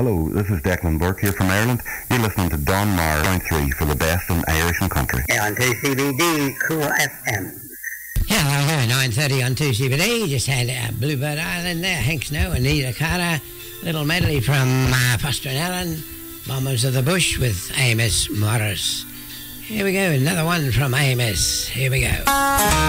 Hello, this is Declan Burke here from Ireland. You're listening to Don Maher, Point 3 for the best in Irish and country. On 2CBD, Cool FM. Yeah, hello, 9:30 on 2CBD. Just had Bluebird Island there, Hank Snow, Anita Carter, little medley from Foster and Allen, Bombers of the Bush with Amos Morris. Here we go, another one from Amos. Here we go.